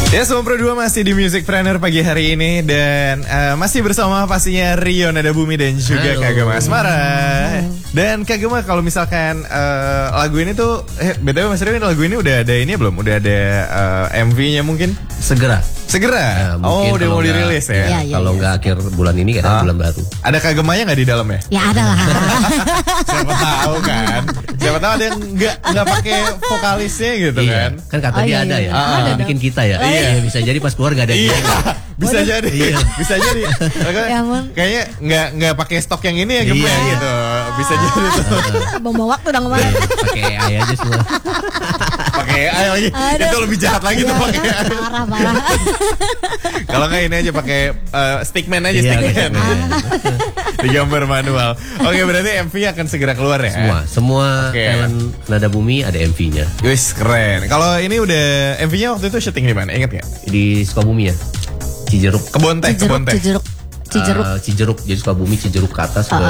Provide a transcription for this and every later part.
Ya, semua berdua masih di Musicpreneur pagi hari ini. Dan masih bersama pastinya Rio Nada Bumi dan juga Kagema Asmara. Dan Kagema, kalau misalkan lagu ini tuh BTW Mas Rio, lagu ini udah ada ini belum? Udah ada MV-nya mungkin? Segera. Ya, udah mau dirilis ya? Kalau nggak akhir bulan ini, kadang bulan baru. Ada Kagemanya nggak di dalam ya? Ya ada lah. Siapa tahu kan? Siapa tahu ada yang nggak pakai vokalisnya gitu kan? Kan kata dia ada ya. Ada bikin kita ya. Iya, bisa jadi pas keluar nggak ada dia. Bisa jadi. Bisa jadi. Kayaknya nggak pakai stok yang ini ya Gemma gitu. Bisa jadi tuh. Bawa waktu dong kemarin. Pakai AI aja semua. Pakai AI lagi. Itu lebih jahat lagi tuh pakai AI. Parah. Kalau nggak ini aja pakai stickman aja, stickman. Digambar manual. Oke, berarti MV akan segera keluar ya? Semua talent Nada Bumi ada MV-nya. Wis, keren. Kalau ini udah MV-nya waktu itu syuting di mana? Ingat nggak? Di Sukabumi ya. Cijeruk. Kebon teh. Cijeruk. Jadi Sukabumi, Cijeruk ke atas ke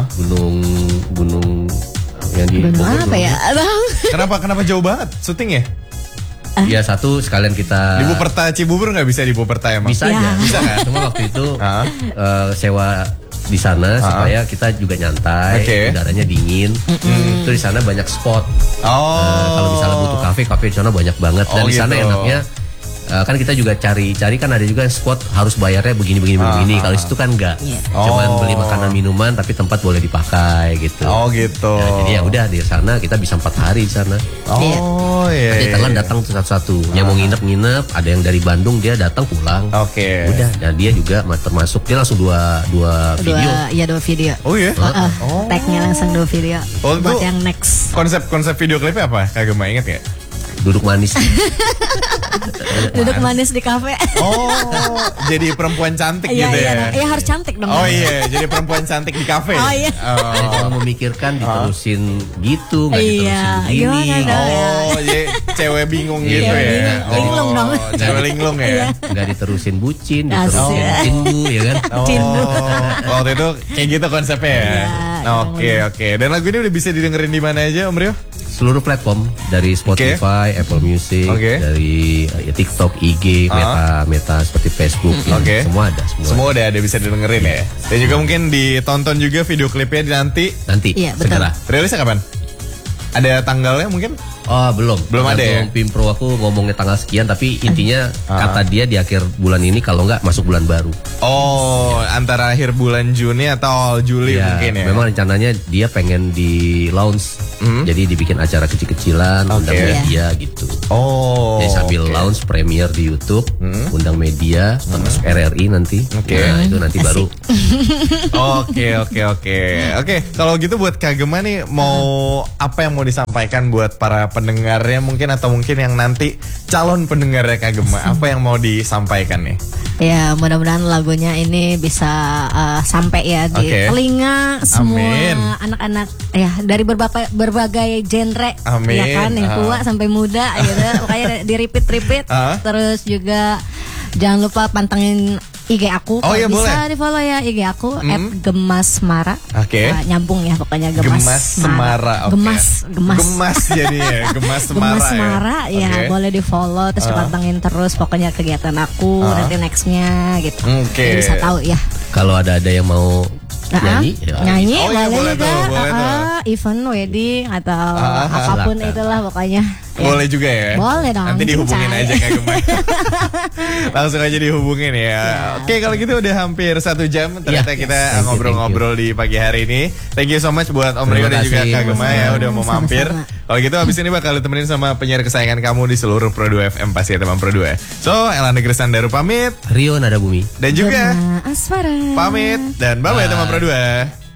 gunung yang di Bogor. Apa ya, Bang? Kenapa jauh banget syutingnya? Ya satu sekalian kita di Buperta Cibubur nggak bisa di Buperta emang? Bisa aja. Bisa kan? Cuma waktu itu sewa di sana supaya kita juga nyantai, udaranya dingin. Itu di sana banyak spot. Kalau misalnya butuh kafe di sana banyak banget. Dan di sana enaknya kan kita juga cari kan ada juga spot harus bayarnya begini. Kalau situ kan enggak. Cuman beli makanan minuman tapi tempat boleh dipakai gitu. Gitu. Ya, jadi ya udah di sana kita bisa 4 hari di sana. Ada talent datang satu-satu. Yang mau nginep, ada yang dari Bandung dia datang pulang. Udah, dan dia juga termasuk, dia langsung dua video. Iya, 2 video. Oh iya. Tag-nya langsung 2 video. Buat yang next. Konsep video klipnya apa? Kagak inget ya? Duduk manis. Duduk manis di kafe. Jadi perempuan cantik gitu ya? Iya, harus cantik dong. Jadi perempuan cantik di kafe. Jangan memikirkan diterusin gitu, nggak diterusin begini. Jadi cewek bingung gitu ya? Linglung dong. Cewek linglung ya? Nggak diterusin bucin, diterusin cindu ya kan? Waktu itu kayak gitu konsepnya ya? Oke. Dan lagu ini udah bisa didengerin di mana aja, Om Rio? Seluruh platform, dari Spotify, Apple Music, dari TikTok, IG, Meta seperti Facebook, semua ada. Semua udah ada, bisa didengerin ya. Dan juga mungkin ditonton juga video klipnya nanti. Iya, segera. Rilisnya kapan? Ada tanggalnya mungkin? Belum ada ya? Pimpro aku ngomongnya tanggal sekian, tapi intinya kata dia di akhir bulan ini, kalau nggak masuk bulan baru. Antara akhir bulan Juni atau awal Juli mungkin ya? Memang rencananya dia pengen di launch, jadi dibikin acara kecil-kecilan, undang media gitu. Jadi sambil launch premiere di YouTube, undang media, termasuk RRI nanti. Nah itu nanti baru. Oke. Kalau gitu buat Kagema nih, mau apa yang mau disampaikan buat para pendengarnya mungkin, atau mungkin yang nanti calon pendengarnya Kagema, apa yang mau disampaikan nih? Ya, mudah-mudahan lagunya ini bisa sampai ya di telinga semua anak-anak ya, dari berbagai genre. Ya kan, yang tua sampai muda gitu. Makanya di repeat. Terus juga jangan lupa pantengin IG aku. Bisa di-follow ya IG aku @gemasmara. Nyambung ya pokoknya Gemas Semara. Gemas jadi ya, Gemas Semara. Ya, boleh di-follow, terus pantengin terus pokoknya kegiatan aku nanti nextnya gitu. Jadi bisa tahu ya. Kalau ada yang mau nyanyi boleh juga. Tuh. Event wedding atau apapun itulah pokoknya. Boleh juga ya? Boleh dong. Nanti dihubungin aja Kagema. Langsung aja dihubungin ya. Oke, kalau gitu udah hampir 1 jam ternyata kita ngobrol-ngobrol di pagi hari ini. Thank you so much buat Om Rio dan juga Kagema ya udah mau mampir. Kalau gitu habis ini bakal ditemenin sama penyiar kesayangan kamu di seluruh Pro 2 FM, pasti ya teman Pro 2. So, Ella Negeri Sandaru pamit, Rio Nada Bumi dan juga Asmara pamit, dan bye-bye teman Pro 2.